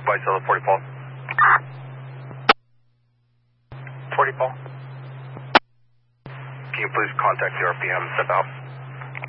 by Solo 40 Paul. 40 Paul. Can you please contact the RPM, step out?